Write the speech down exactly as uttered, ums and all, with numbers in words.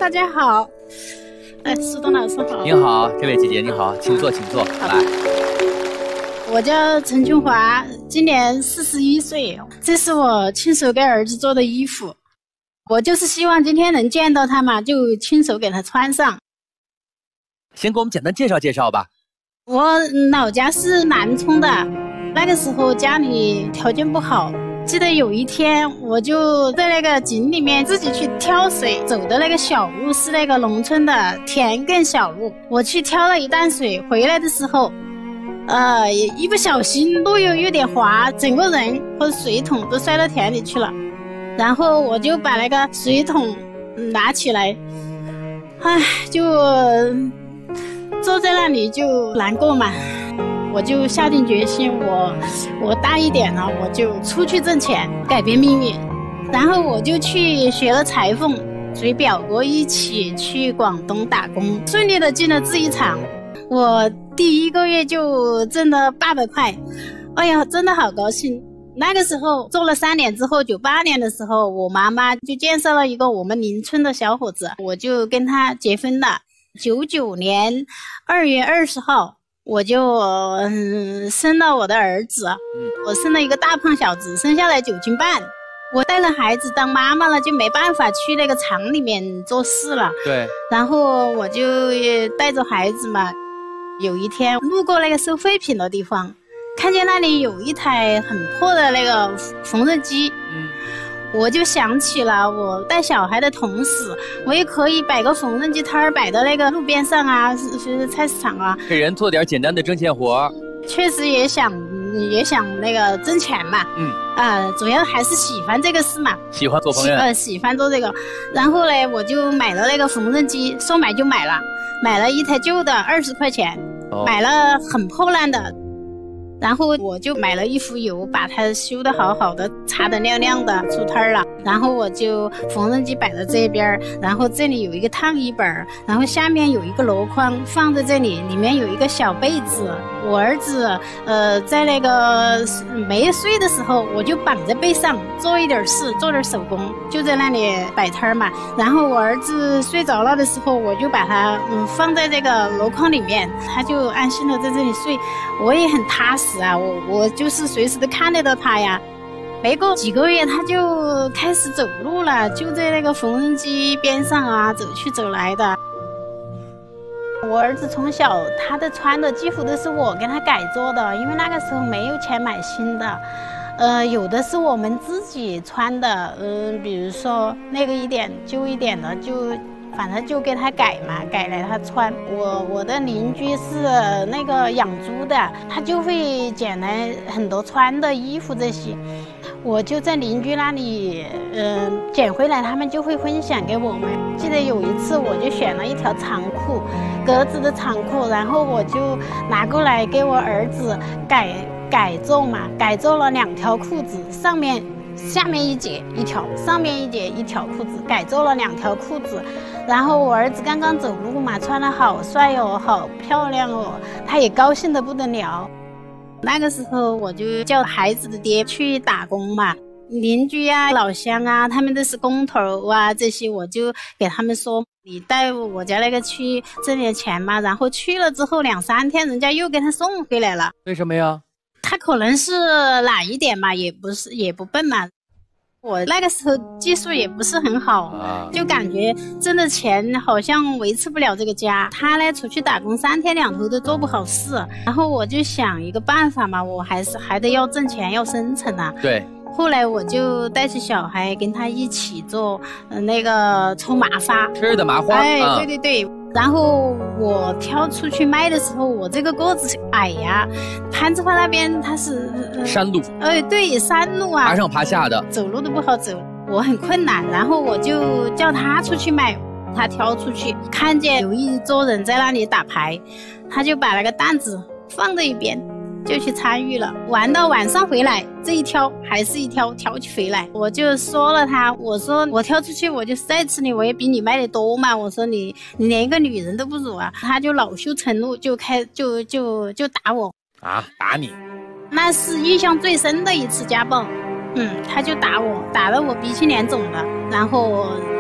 大家好。哎，苏东老师好。 您好，这位姐姐您好，请坐，请坐。来， 我叫陈春华，今年四十一岁，这是我亲手给儿子做的衣服。我就是希望今天能见到他嘛，就亲手给他穿上。 先给我们简单介绍介绍吧。 我老家是南充的，那个时候家里条件不好。记得有一天，我就在那个井里面自己去挑水，走的那个小路是那个农村的田埂小路。我去挑了一担水，回来的时候，呃，一不小心路又有点滑，整个人和水桶都摔到田里去了。然后我就把那个水桶拿起来，唉，就坐在那里就难过嘛。我就下定决心，我我大一点了，我就出去挣钱，改变命运。然后我就去学了裁缝，随表哥一起去广东打工，顺利的进了制衣厂。我第一个月就挣了八百块，哎呀，真的好高兴。那个时候做了三年之后，九八年的时候，我妈妈就介绍了一个我们邻村的小伙子，我就跟他结婚了。九九年二月二十号。我就嗯生了我的儿子，嗯，我生了一个大胖小子，生下来九斤半。我带了孩子当妈妈了，就没办法去那个厂里面做事了。 对。然后我就带着孩子嘛，有一天路过那个收废品的地方，看见那里有一台很破的那个缝纫机，嗯。我就想起了我带小孩的同时，我也可以摆个缝纫机摊儿，摆到那个路边上啊，是菜市场啊， 给人做点简单的针线活。 确实也想也想那个挣钱嘛，嗯，啊、呃，主要还是喜欢这个事嘛， 喜欢做缝纫， 呃，喜欢做这个。然后呢，我就买了那个缝纫机，说买就买了，买了一台旧的二十块钱，哦、买了很破烂的。然后我就买了一壶油，把它修得好好的，擦得亮亮的，出摊了。然后我就缝纫机摆在这边，然后这里有一个烫衣板，然后下面有一个箩筐放在这里，里面有一个小被子。我儿子呃在那个没睡的时候，我就绑在背上做一点事，做点手工，就在那里摆摊嘛。然后我儿子睡着了的时候，我就把他嗯放在这个箩筐里面，他就安心的在这里睡，我也很踏实啊，我我就是随时都看得到他呀。没过几个月他就开始走路了，就在那个缝纫机边上啊走去走来的。我儿子从小他的穿的几乎都是我给他改做的，因为那个时候没有钱买新的，呃，有的是我们自己穿的，嗯、呃，比如说那个一点旧一点的就反正就给他改嘛，改来他穿。我我的邻居是那个养猪的，他就会捡来很多穿的衣服这些，我就在邻居那里，嗯、呃，捡回来，他们就会分享给我们。记得有一次，我就选了一条长裤，格子的长裤，然后我就拿过来给我儿子改改做嘛，改做了两条裤子，上面。下面一截一条，上面一截一条裤子，改做了两条裤子。然后我儿子刚刚走路嘛，穿得好帅哦，好漂亮哦，他也高兴得不得了。那个时候我就叫孩子的爹去打工嘛，邻居啊、老乡啊，他们都是工头啊，这些我就给他们说，你带我家那个去挣点钱嘛。然后去了之后两三天，人家又给他送回来了。 为什么呀？ 他可能是懒一点嘛，也不是也不笨嘛。我那个时候技术也不是很好，啊、就感觉挣的钱好像维持不了这个家。他呢出去打工三天两头都做不好事，然后我就想一个办法嘛，我还是还得要挣钱要生存啊。 对。 后来我就带着小孩跟他一起做，呃、那个抽麻花， 吃的麻花。 哎，嗯、对对对。然后我挑出去卖的时候，我这个个子矮呀，攀枝花那边它是、 呃、山路， 呃，对，山路啊， 爬上爬下的， 走路都不好走，我很困难。然后我就叫他出去卖，他挑出去，看见有一桌人在那里打牌，他就把那个担子放在一边，就去参与了。玩到晚上回来，这一挑还是一挑挑起回来，我就说了他，我说我挑出去我就是再吃你，我也比你卖的多嘛，我说你你连一个女人都不如啊。他就恼羞成怒，就开就就就打我啊，打你， 那是印象最深的一次家暴。嗯，他就打我，打得我鼻青脸肿的，然后